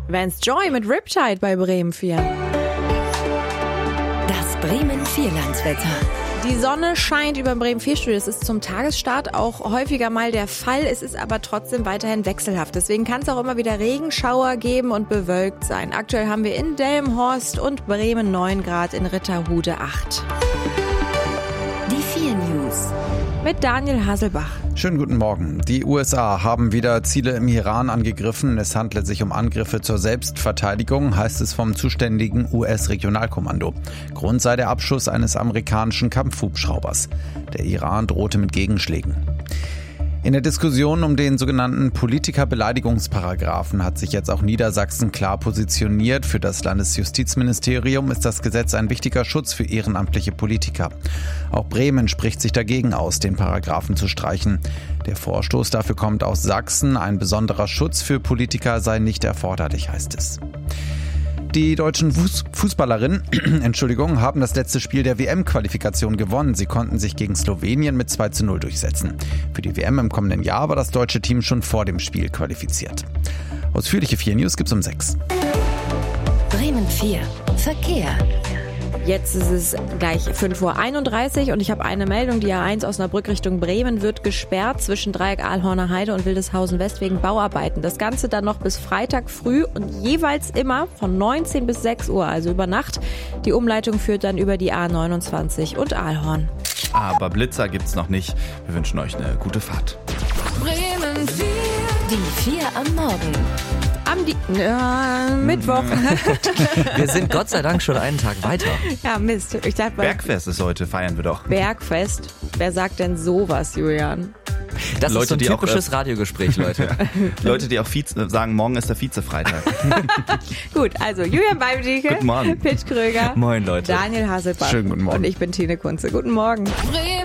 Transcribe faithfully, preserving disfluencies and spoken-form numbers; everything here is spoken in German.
Vance Joy mit Riptide bei Bremen vier. Das Bremen vier Landswetter. Die Sonne scheint über dem Bremen vier Studio. Das ist zum Tagesstart auch häufiger mal der Fall. Es ist aber trotzdem weiterhin wechselhaft. Deswegen kann es auch immer wieder Regenschauer geben und bewölkt sein. Aktuell haben wir in Delmenhorst und Bremen neun Grad, in Ritterhude acht. Die vier News. Mit Daniel Hasselbach. Schönen guten Morgen. Die U S A haben wieder Ziele im Iran angegriffen. Es handelt sich um Angriffe zur Selbstverteidigung, heißt es vom zuständigen U S-Regionalkommando. Grund sei der Abschuss eines amerikanischen Kampfhubschraubers. Der Iran drohte mit Gegenschlägen. In der Diskussion um den sogenannten Politikerbeleidigungsparagraphen hat sich jetzt auch Niedersachsen klar positioniert. Für das Landesjustizministerium ist das Gesetz ein wichtiger Schutz für ehrenamtliche Politiker. Auch Bremen spricht sich dagegen aus, den Paragraphen zu streichen. Der Vorstoß dafür kommt aus Sachsen. Ein besonderer Schutz für Politiker sei nicht erforderlich, heißt es. Die deutschen Fußballerinnen Entschuldigung, haben das letzte Spiel der W M-Qualifikation gewonnen. Sie konnten sich gegen Slowenien mit zwei zu null durchsetzen. Für die W M im kommenden Jahr war das deutsche Team schon vor dem Spiel qualifiziert. Ausführliche vier News gibt's um sechs. Bremen vier. Verkehr. Jetzt ist es gleich fünf Uhr einunddreißig und ich habe eine Meldung. Die A eins Osnabrück Richtung Bremen wird gesperrt zwischen Dreieck Ahlhorner Heide und Wildeshausen West wegen Bauarbeiten. Das Ganze dann noch bis Freitag früh und jeweils immer von neunzehn bis sechs Uhr, also über Nacht. Die Umleitung führt dann über die A neunundzwanzig und Ahlhorn. Aber Blitzer gibt's noch nicht. Wir wünschen euch eine gute Fahrt. Bremen vier. Die vier am Morgen. Am Di- äh, Mittwoch. Wir sind Gott sei Dank schon einen Tag weiter. Ja, Mist. Ich dachte, Bergfest ist heute, feiern wir doch. Bergfest? Wer sagt denn sowas, Julian? Das Leute, ist so ein die auch, typisches äh, Radiogespräch, Leute. Leute, die auch Vize, sagen, morgen ist der Vizefreitag. Gut, also Julian Beibdicke, Guten Morgen. Pitch Kröger, Moin, Leute. Daniel Hasselbach. Schönen guten Morgen. Und ich bin Tine Kunze. Guten Morgen.